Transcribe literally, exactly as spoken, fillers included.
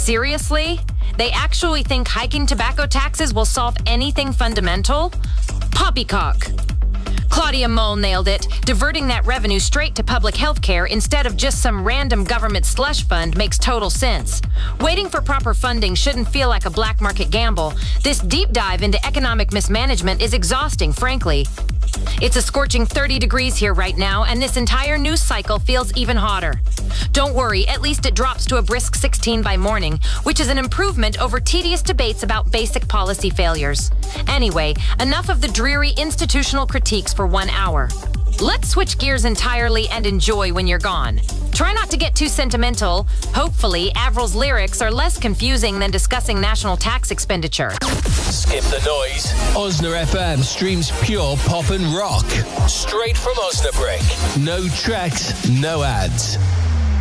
Seriously? They actually think hiking tobacco taxes will solve anything fundamental? Poppycock. Claudia Moll nailed it. Diverting that revenue straight to public health care instead of just some random government slush fund makes total sense. Waiting for proper funding shouldn't feel like a black market gamble. This deep dive into economic mismanagement is exhausting, frankly. It's a scorching thirty degrees here right now, and this entire news cycle feels even hotter. Don't worry, at least it drops to a brisk sixteen by morning, which is an improvement over tedious debates about basic policy failures. Anyway, enough of the dreary institutional critiques for one hour. Let's switch gears entirely and enjoy when you're gone. Try not to get too sentimental. Hopefully, Avril's lyrics are less confusing than discussing national tax expenditure. Skip the noise. Osna F M streams pure pop and rock. Straight from Osnabrück. No tracks, no ads.